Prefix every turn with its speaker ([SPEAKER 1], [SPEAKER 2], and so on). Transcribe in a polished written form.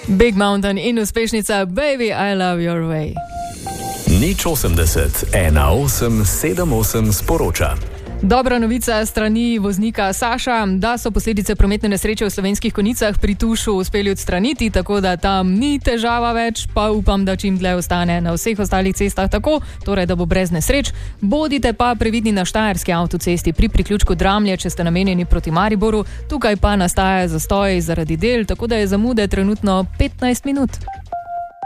[SPEAKER 1] Big Mountain in uspešnica Baby, I Love Your Way.
[SPEAKER 2] Nič 80, 1878 sporoča.
[SPEAKER 1] Dobra novica strani voznika Saša, da so posledice prometne nesreče v Slovenskih Konjicah pri Tušu uspeli odstraniti, tako da tam ni težava več, pa upam, da čim dlje ostane na vseh ostalih cestah tako, torej da bo brez nesreč. Bodite pa previdni na štajerski avtocesti pri priključku Dramlje, če ste namenjeni proti Mariboru, tukaj pa nastaja zastoj zaradi del, tako da je zamude trenutno 15 minut.